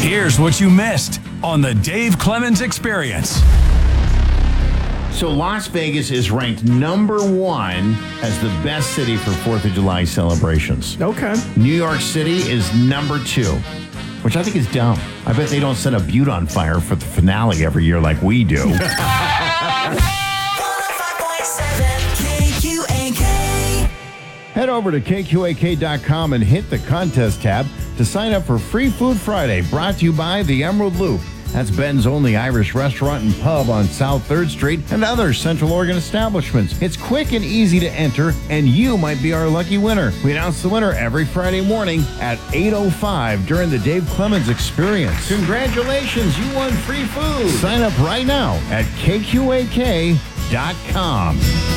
Here's what you missed on the Dave Clemens Experience. So Las Vegas is ranked number 1 as the best city for 4th of July celebrations. Okay. New York City is number 2, which I think is dumb. I bet they don't set a butte on fire for the finale every year like we do. 105.7 KQAK. Head over to KQAK.com and hit the contest tab to sign up for Free Food Friday, brought to you by the Emerald Loop. That's Ben's only Irish restaurant and pub on South 3rd Street and other Central Oregon establishments. It's quick and easy to enter, and you might be our lucky winner. We announce the winner every Friday morning at 8:05 during the Dave Clemens Experience. Congratulations, you won free food. Sign up right now at KQAK.com.